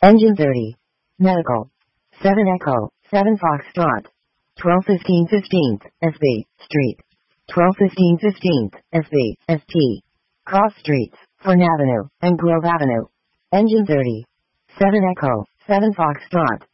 Engine 30. Medical. 7 Echo, 7 Foxtrot. 1215 15th, SV, Street. 1215 15th, SV, ST. Cross Streets, Fern Avenue, and Grove Avenue. Engine 30. 7 Echo, 7 Foxtrot.